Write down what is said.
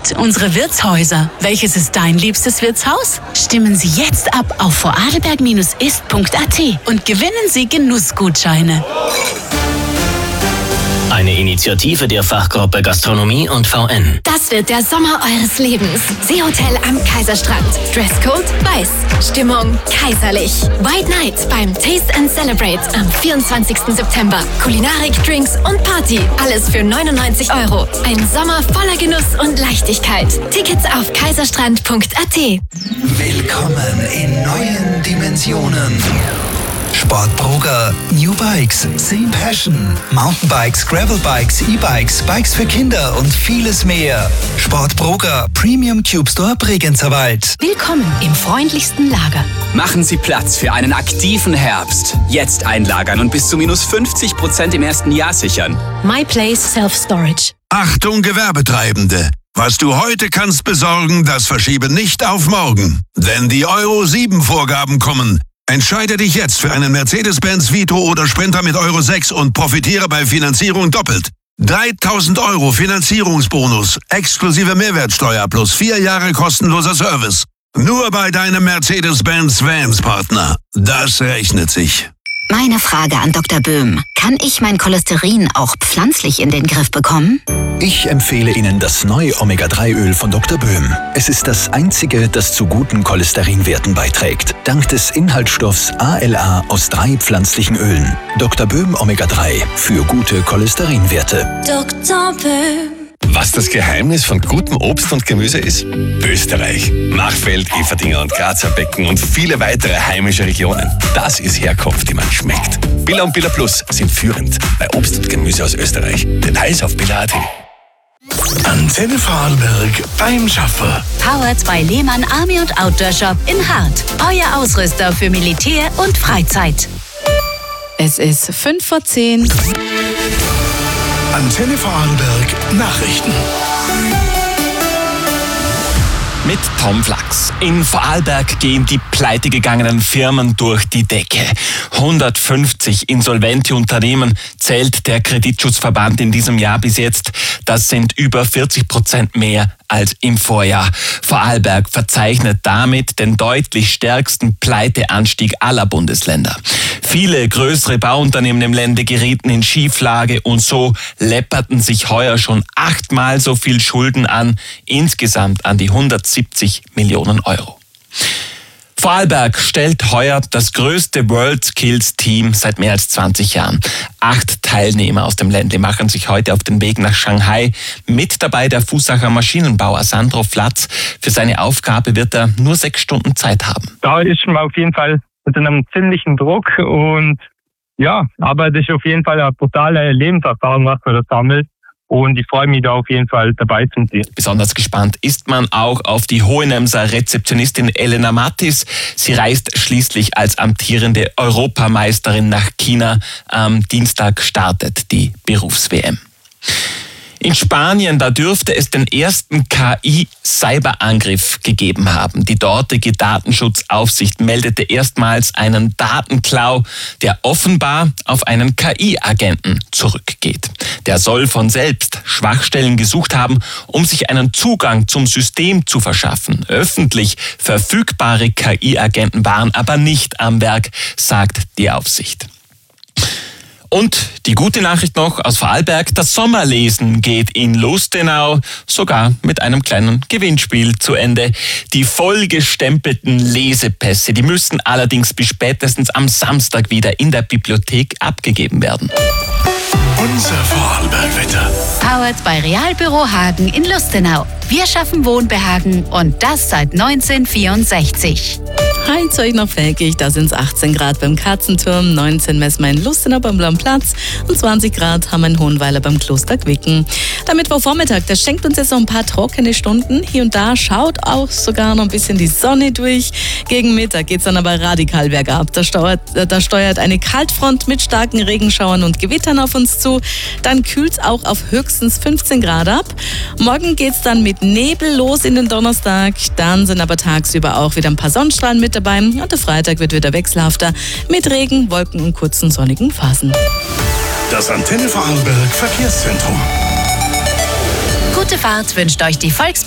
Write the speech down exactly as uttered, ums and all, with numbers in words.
gibt unsere Wirtshäuser. Welches ist dein liebstes Wirtshaus? Stimmen Sie jetzt ab auf vorarlberg ist punkt a t und gewinnen Sie Genussgutscheine. Eine Initiative der Fachgruppe Gastronomie und V N. Das wird der Sommer eures Lebens. Seehotel am Kaiserstrand. Dresscode weiß. Stimmung kaiserlich. White Night beim Taste and Celebrate am vierundzwanzigsten September. Kulinarik, Drinks und Party. Alles für neunundneunzig Euro. Ein Sommer voller Genuss und Leichtigkeit. Tickets auf kaiserstrand punkt a t. Willkommen in neuen Dimensionen. Sportbroker, New Bikes, Same Passion, Mountainbikes, Gravelbikes, E-Bikes, Bikes für Kinder und vieles mehr. Sportbroker, Premium Cube Store Bregenzerwald. Willkommen im freundlichsten Lager. Machen Sie Platz für einen aktiven Herbst. Jetzt einlagern und bis zu minus fünfzig Prozent im ersten Jahr sichern. My Place Self Storage. Achtung Gewerbetreibende! Was du heute kannst besorgen, das verschiebe nicht auf morgen. Denn die Euro sieben Vorgaben kommen. Entscheide dich jetzt für einen Mercedes-Benz Vito oder Sprinter mit Euro sechs und profitiere bei Finanzierung doppelt. dreitausend Euro Finanzierungsbonus, exklusive Mehrwertsteuer plus vier Jahre kostenloser Service. Nur bei deinem Mercedes-Benz Vans-Partner. Das rechnet sich. Meine Frage an Doktor Böhm. Kann ich mein Cholesterin auch pflanzlich in den Griff bekommen? Ich empfehle Ihnen das neue Omega drei Öl von Doktor Böhm. Es ist das einzige, das zu guten Cholesterinwerten beiträgt. Dank des Inhaltsstoffs A L A aus drei pflanzlichen Ölen. Doktor Böhm Omega drei für gute Cholesterinwerte. Doktor Böhm. Was das Geheimnis von gutem Obst und Gemüse ist? Österreich. Machfeld, Everdinger und Grazer Becken und viele weitere heimische Regionen. Das ist Herkunft, die man schmeckt. Billa und Billa Plus sind führend bei Obst und Gemüse aus Österreich. Details auf billa punkt a t. Antenne Vorarlberg beim Schaffer. Powered bei Lehmann Army und Outdoor Shop in Hart. Euer Ausrüster für Militär und Freizeit. Es ist fünf vor zehn. Antenne Vorarlberg Nachrichten. Mit Tom Flachs. In Vorarlberg gehen die pleitegegangenen Firmen durch die Decke. hundertfünfzig insolvente Unternehmen zählt der Kreditschutzverband in diesem Jahr bis jetzt. Das sind über vierzig Prozent mehr als im Vorjahr. Vorarlberg verzeichnet damit den deutlich stärksten Pleiteanstieg aller Bundesländer. Viele größere Bauunternehmen im Lande gerieten in Schieflage und so läpperten sich heuer schon achtmal so viel Schulden an, insgesamt an die hundertsiebzig Millionen Euro. Vorarlberg stellt heuer das größte WorldSkills-Team seit mehr als zwanzig Jahren. Acht Teilnehmer aus dem Ländle machen sich heute auf den Weg nach Shanghai. Mit dabei der Fusacher Maschinenbauer Sandro Flatz. Für seine Aufgabe wird er nur sechs Stunden Zeit haben. Da ist man auf jeden Fall unter einem ziemlichen Druck und ja, aber das ist auf jeden Fall eine brutale Lebenserfahrung, was man da sammelt. Und ich freue mich da auf jeden Fall dabei zu sein. Besonders gespannt ist man auch auf die Hohenemser Rezeptionistin Elena Mattis. Sie reist schließlich als amtierende Europameisterin nach China. Am Dienstag startet die Berufs-W M. In Spanien, da dürfte es den ersten K I-Cyberangriff gegeben haben. Die dortige Datenschutzaufsicht meldete erstmals einen Datenklau, der offenbar auf einen K I-Agenten zurückgeht. Der soll von selbst Schwachstellen gesucht haben, um sich einen Zugang zum System zu verschaffen. Öffentlich verfügbare K I-Agenten waren aber nicht am Werk, sagt die Aufsicht. Und die gute Nachricht noch aus Vorarlberg, das Sommerlesen geht in Lustenau sogar mit einem kleinen Gewinnspiel zu Ende. Die vollgestempelten Lesepässe, die müssen allerdings bis spätestens am Samstag wieder in der Bibliothek abgegeben werden. Unser Vorarlberg-Wetter. Powered bei Realbüro Hagen in Lustenau. Wir schaffen Wohnbehagen und das seit neunzehnhundertvierundsechzig. Heute euch noch fähig, da sind es achtzehn Grad beim Katzenturm, neunzehn messen wir in Lustenau beim Blauen Platz und zwanzig Grad haben wir in Hohenweiler beim Kloster Gwicken. Damit war Vormittag, das schenkt uns jetzt noch ein paar trockene Stunden. Hier und da schaut auch sogar noch ein bisschen die Sonne durch. Gegen Mittag geht es dann aber radikal bergab. Da steuert, da steuert eine Kaltfront mit starken Regenschauern und Gewittern auf uns zu. Dann kühlt es auch auf höchstens fünfzehn Grad ab. Morgen geht es dann mit Nebel los in den Donnerstag. Dann sind aber tagsüber auch wieder ein paar Sonnenstrahlen mit dabei. Und der Freitag wird wieder wechselhafter mit Regen, Wolken und kurzen sonnigen Phasen. Das Antenne Vorarlberg Verkehrszentrum. Gute Fahrt wünscht euch die Volks